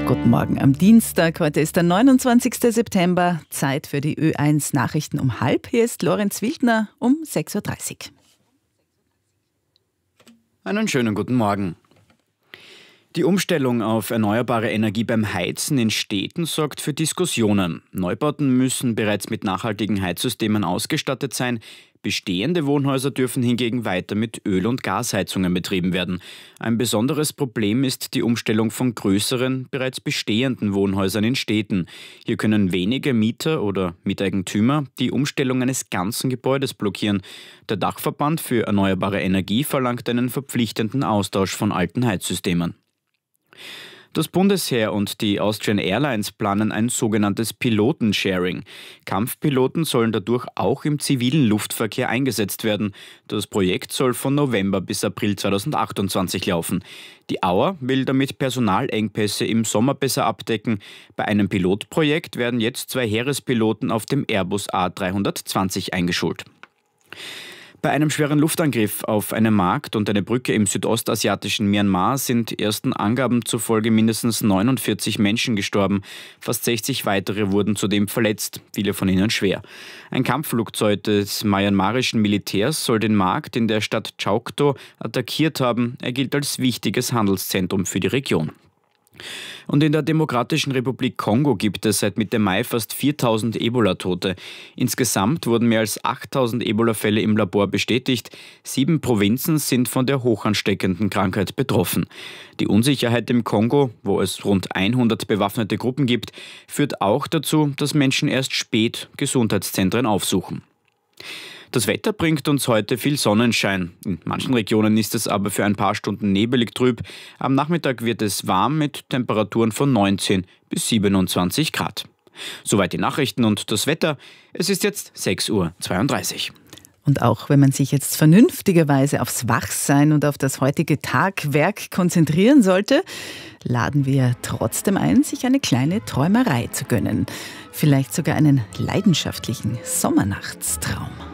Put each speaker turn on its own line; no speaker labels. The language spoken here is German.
Guten Morgen am Dienstag. Heute ist der 29. September. Zeit für die Ö1 Nachrichten um halb. Hier ist Lorenz Wildner um 6.30 Uhr.
Einen schönen guten Morgen. Die Umstellung auf erneuerbare Energie beim Heizen in Städten sorgt für Diskussionen. Neubauten müssen bereits mit nachhaltigen Heizsystemen ausgestattet sein. Bestehende Wohnhäuser dürfen hingegen weiter mit Öl- und Gasheizungen betrieben werden. Ein besonderes Problem ist die Umstellung von größeren, bereits bestehenden Wohnhäusern in Städten. Hier können wenige Mieter oder Miteigentümer die Umstellung eines ganzen Gebäudes blockieren. Der Dachverband für erneuerbare Energie verlangt einen verpflichtenden Austausch von alten Heizsystemen. Das Bundesheer und die Austrian Airlines planen ein sogenanntes Pilotensharing. Kampfpiloten sollen dadurch auch im zivilen Luftverkehr eingesetzt werden. Das Projekt soll von November bis April 2028 laufen. Die Auer will damit Personalengpässe im Sommer besser abdecken. Bei einem Pilotprojekt werden jetzt 2 Heerespiloten auf dem Airbus A320 eingeschult. Bei einem schweren Luftangriff auf einen Markt und eine Brücke im südostasiatischen Myanmar sind ersten Angaben zufolge mindestens 49 Menschen gestorben. Fast 60 weitere wurden zudem verletzt, viele von ihnen schwer. Ein Kampfflugzeug des myanmarischen Militärs soll den Markt in der Stadt Chaokto attackiert haben. Er gilt als wichtiges Handelszentrum für die Region. Und in der Demokratischen Republik Kongo gibt es seit Mitte Mai fast 4.000 Ebola-Tote. Insgesamt wurden mehr als 8.000 Ebola-Fälle im Labor bestätigt. 7 Provinzen sind von der hochansteckenden Krankheit betroffen. Die Unsicherheit im Kongo, wo es rund 100 bewaffnete Gruppen gibt, führt auch dazu, dass Menschen erst spät Gesundheitszentren aufsuchen. Das Wetter bringt uns heute viel Sonnenschein. In manchen Regionen ist es aber für ein paar Stunden nebelig trüb. Am Nachmittag wird es warm mit Temperaturen von 19 bis 27 Grad. Soweit die Nachrichten und das Wetter. Es ist jetzt 6.32 Uhr.
Und auch wenn man sich jetzt vernünftigerweise aufs Wachsein und auf das heutige Tagwerk konzentrieren sollte, laden wir trotzdem ein, sich eine kleine Träumerei zu gönnen. Vielleicht sogar einen leidenschaftlichen Sommernachtstraum.